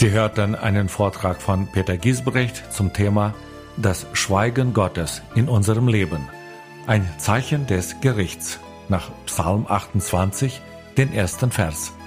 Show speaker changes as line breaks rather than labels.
Sie hörten einen Vortrag von Peter Giesbrecht zum Thema Das Schweigen Gottes in unserem Leben. Ein Zeichen des Gerichts nach Psalm 28, den ersten Vers.